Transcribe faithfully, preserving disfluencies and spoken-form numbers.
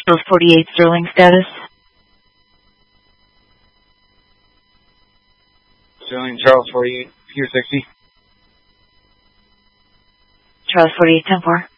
Charles forty-eight Sterling status. Sterling, Charles forty-eight, Pier sixty. Charles forty-eight ten four.